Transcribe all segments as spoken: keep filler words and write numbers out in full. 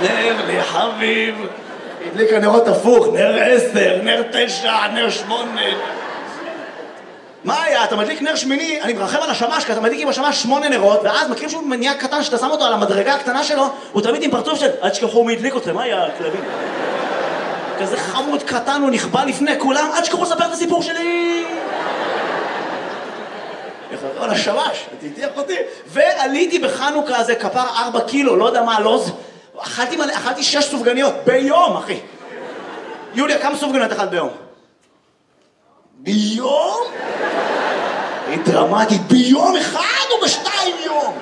נר לי חביב. הדליק הנרות הפוך, נר עשר, נר תשע, נר שמונה. מה היה? אתה מדליק נר שמיני, אני מרחם על השמש, כי אתה מדליק עם השמש שמונה נרות, ואז מכירים שהוא מניאק קטן שאתה שם אותו על המדרגה הקטנה שלו, הוא תמיד עם פרצוף של, עד שכחו מי הדליק אתכם, מה היה הכלבים? כזה חמוד קטן, הוא נכבה לפני כולם, עד שכחו לספר את הסיפור שלי! על השמש, תתיח אותי, ועליתי בחנוכה הזה כפר ארבע קילו, לא יודע מה הלוז, אכלתי, אכלתי שש סופגניות ביום, אחי. יוליה, כמה סופגניות אכלת ביום? ביום? היא דרמטית, ביום אחד או בשתיים יום?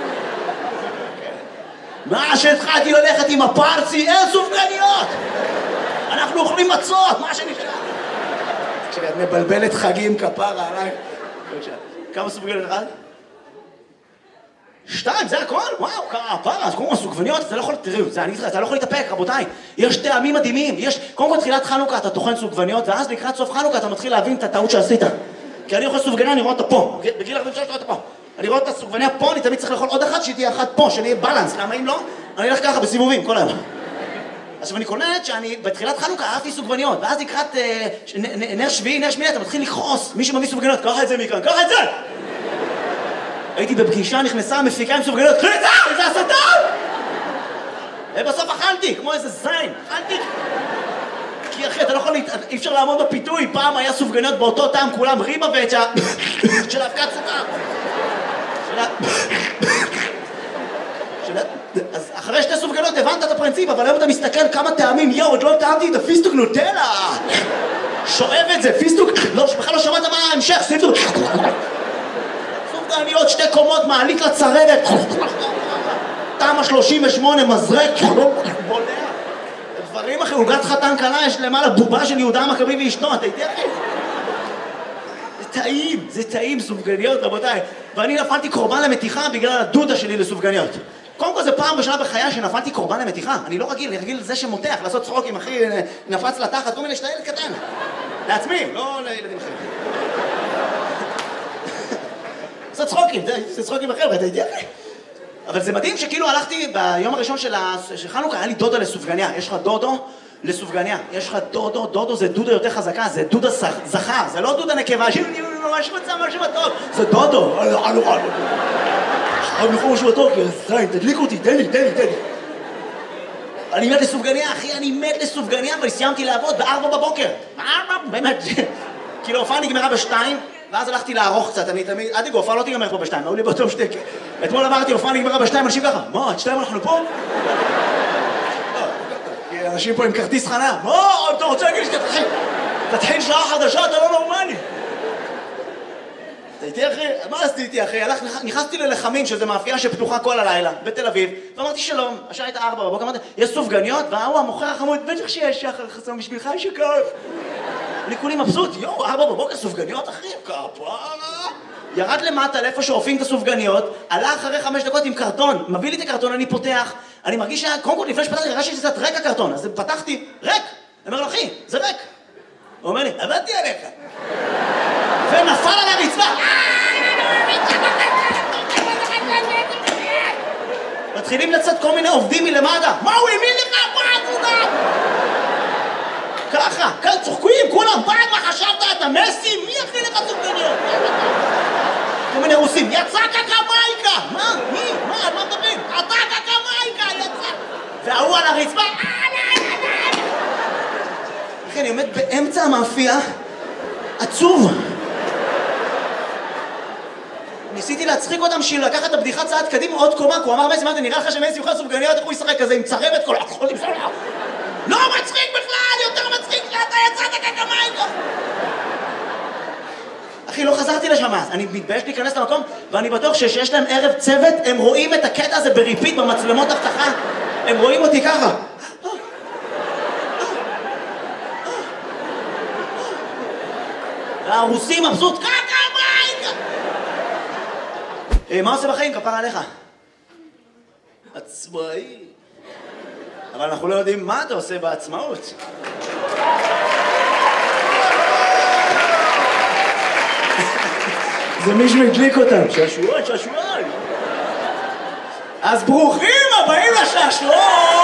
מה שהתחלתי ללכת עם הפרצי, אין סופגניות! אנחנו אוכלים מצות, מה שנשאר? כשאת מבלבלת חגים כפרה עליי. כמה סופגניות אחד? שתיים, זה הכל? וואו, כפרה, אז קודם כל סופגניות, אתה לא יכול, תראו, זה אני אתך, אתה לא יכול להתאפק, רבותיי. יש טעמים מדהימים, יש, קודם כל תחילת חנוכה אתה טוחן סופגניות, ואז לקראת סוף חנוכה אתה מתחיל להבין את הטעות שעשית. כי אני אוכל סופגניה, אני רואה אותה פה, בגיל ארבעים ושלוש אני רואה אותה פה. אני רואה את הסופגניה פה, אני תמיד צריך לאכול עוד אחת, שהיא תהיה אחת פה, שאני אהיה בלנס, למה אם לא? אני אלך ככה בסיבובים, כל היום. עכשיו אני קולט שאני בתחילת חנוכה אהבתי סופגניות, ואז לקראת נר שביעי, נר שמיני, אתה מתחיל לכעוס, מי שמביא סופגניות, קח את זה מכאן, קח את זה! הייתי בפגישה, נכנסה, מפיקה עם סופגניות, קחי את זה! זה השטן! ובסוף אכלתי, כמו איזה זין, אכלתי. כי אחי, אתה לא יכול, אי אפשר לעמוד בפיתוי, פעם היה סופגניות באותו טעם, כולם ריבה ואת של האבקת סוכר. אז אחרי שתי סופגניות הבנת את הפרינציפ, אבל היום אתה מסתכל כמה טעמים, יואו, עוד לא טעמתי את הפיסטוק נוטלה. שואב את זה, פיסטוק, בכלל לא שמעת מה ההמשך, פיסטוק. סופגניות, שתי קומות, מעלית לצרדת. תמה שלושים ושמונה, מזרק, בולע. דברים אחרי, עוגת חתן קלה, יש למעלה בובה של יהודה המכבי ואשתו, אתה איתי אחי? זה טעים, זה טעים סופגניות, רבותיי. ואני נפלתי קורבן למתיחה בגלל הדודה שלי לסופגניות. קודם כל זה פעם בשנה בחיי שנפלתי קורבן למתיחה. אני לא רגיל, אני רגיל לזה שמותח, לעשות צחוקים, אחי, נפץ לתחת, כל מיני שאתה ילד קטן. לעצמי, לא לילדים אחרים. לעשות צחוקים, זה צחוקים אחר, אתה איתי אחי? אבל זה מדהים שכאילו הלכתי ביום הראשון של חנוכה, היה לי דודה לסופגניה. יש לך דודו לסופגניה. יש לך דודו, דודו זה דודה יותר חזקה, זה דודה זכר, זה לא דודה נקבה, שאני ממש מצא משהו בטוב. זה דודו. הלו, הלו, הלו. אני יכול משהו בטוב, כי זין, תדליק אותי, תן לי, תן לי, תן לי. אני מת לסופגניה, אחי, אני מת לסופגניה, אבל סיימתי לעבוד בארבע בבוקר. בארבע, באמת. כאילו, הופעה נגמרה בשתיים, ואז הלכתי לערוך קצת, אני תמיד, עד יגו, הופעה לא תיגמר פה בשתיים, היו לי באותו שתק. אתמול אמרתי, הופעה נגמרה בשתיים, אנשים ככה, מה, עד שתיים אנחנו פה? כי אנשים פה עם כרטיס חניה, מה, אתה רוצה להגיד לי שתתחיל? תתחיל שעה חדשה, אתה לא נורמלי. אתה איתי אחי? מה עשיתי איתי אחי? נכנסתי ללחמים, שזה מאפייה שפתוחה כל הלילה, בתל אביב, ואמרתי שלום, השעה הייתה ארבע בבוקר, אמרתי, יש סופגניות, והוא המוכר החמוד, בטח שיש שחר חסום בשבילך, יש שכף. אני כולי מבסוט, יואו, ארבע בבוקר סופגניות אחי, כפרה. ירד למטה לאיפה שאופים את הסופגניות, עלה אחרי חמש דקות עם קרטון, מביא לי את הקרטון, אני פותח, אני מרגיש שקודם כל לפני שפתחתי, הרגשתי שזה קצת ריק הקרטון, אז פתחתי, ריק. אני אומר לו, אחי, זה ריק. הוא אומר לי, עבדתי עליך. ונפל על הרצפה. מתחילים לצאת כל מיני עובדים מלמטה. מה הוא האמין לך? מה אתה? ככה, כאן צוחקים, כולם, פעם מה חשבת? אתה מסי? מי יכניל לך סופגניות? כל מיני רוסים, יצא קקמייקה! מה? מי? מה? על מה מדברים? אתה קקמייקה! יצא! והוא על הרצפה, אחי, אני עומד באמצע המאפייה, עצוב. ניסיתי להצחיק אותם בשביל לקחת את הבדיחה צעד קדימה עוד קומה, כי הוא אמר, מסי, מה זה נראה לך שמסי יוכל סופגניות, איך הוא ישחק כזה עם צרבת כל החולים שלו? לא מצחיק בכלל, יותר מצחיק שאתה יצאת קקמייקה! אחי, לא חזרתי לשם אז, אני מתבייש להיכנס למקום, ואני בטוח שיש להם ערב צוות, הם רואים את הקטע הזה בריפיט במצלמות הבטחה, הם רואים אותי ככה. והרוסים מבסוט, קקמייקה! מה עושה בחיים? כפרה עליך. עצמאי. אבל אנחנו לא יודעים מה אתה עושה בעצמאות. זה מישהו הדליק אותם. שעשועון, שעשועון. אז ברוכים הבאים לשעשועון!